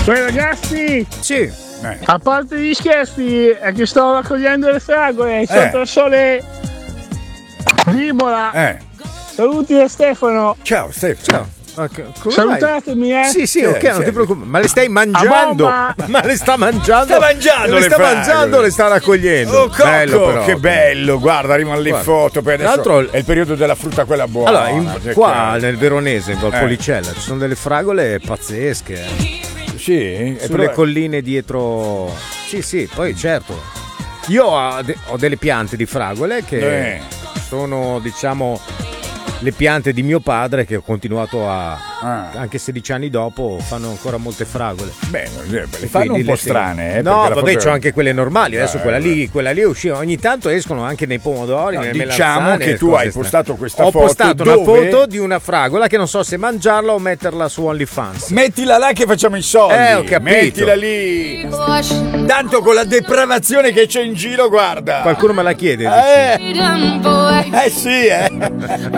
Poi ragazzi, Sì. a parte gli scherzi, è che sto raccogliendo le fragole sotto il sole di Imola. Saluti da Stefano. Ciao Stefano. Salutatemi, Sì, ok, non ti preoccupare. Ma le stai mangiando? Ma le sta mangiando? Sta mangiando, le sta mangiando o le sta raccogliendo? Oh, bello, però. che bello, guarda, arrivano le foto. Poi adesso Tra l'altro, è il periodo della frutta quella buona. Allora, qua nel Veronese, in Valpolicella, ci sono delle fragole pazzesche. Sì, sulle colline dietro. Sì, poi certo. Io ho delle piante di fragole che sono, diciamo, le piante di mio padre, che ho continuato anche 16 anni dopo, fanno ancora molte fragole. Beh, le fanno un po' strane. No, vabbè, c'ho anche quelle normali. Adesso quella lì è uscita. Ogni tanto escono anche nei pomodori, nelle diciamo melanzane, che tu hai postato questa foto. Ho postato una foto di una fragola che non so se mangiarla o metterla su OnlyFans. Mettila là che facciamo i soldi. Ho capito. Mettila lì. Tanto con la depravazione che c'è in giro, guarda. Qualcuno me la chiede. Sì.